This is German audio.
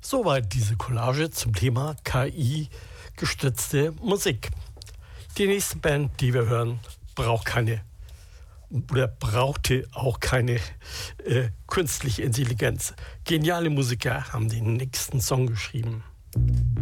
Soweit diese Collage zum Thema KI-gestützte Musik. Die nächste Band, die wir hören, brauchte auch keine künstliche Intelligenz. Geniale Musiker haben den nächsten Song geschrieben.